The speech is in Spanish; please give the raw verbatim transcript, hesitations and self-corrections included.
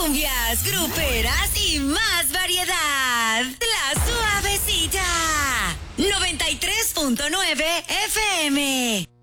cumbias, gruperas y más variedad. La Suavecita. noventa y tres punto nueve F M.